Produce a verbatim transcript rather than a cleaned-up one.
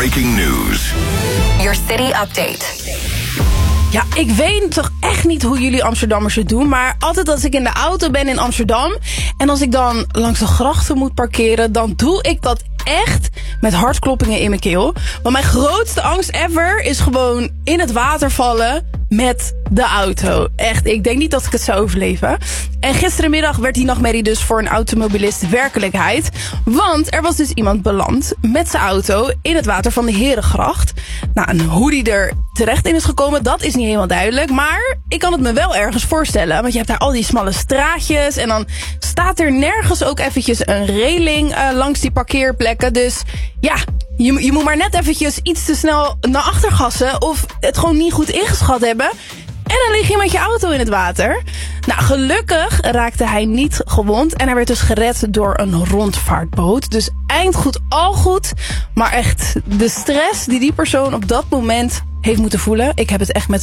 breaking news. Your city update. Ja, ik weet toch echt niet hoe jullie Amsterdammers het doen. Maar altijd als ik in de auto ben in Amsterdam en als ik dan langs de grachten moet parkeren, dan doe ik dat echt met hartkloppingen in mijn keel. Want mijn grootste angst ever is gewoon in het water vallen met de auto. Echt, ik denk niet dat ik het zou overleven. En gisterenmiddag werd die nachtmerrie dus voor een automobilist werkelijkheid. Want er was dus iemand beland met zijn auto in het water van de Herengracht. Nou, en hoe die er terecht in is gekomen, dat is niet helemaal duidelijk. Maar ik kan het me wel ergens voorstellen. Want je hebt daar al die smalle straatjes. En dan staat er nergens ook eventjes een reling uh, langs die parkeerplekken. Dus ja, je, je moet maar net eventjes iets te snel naar achter gassen. Of het gewoon niet goed ingeschat hebben. En dan lig je met je auto in het water. Nou, gelukkig raakte hij niet gewond. En hij werd dus gered door een rondvaartboot. Dus eind goed, al goed. Maar echt, de stress die die persoon op dat moment heeft moeten voelen. Ik heb het echt met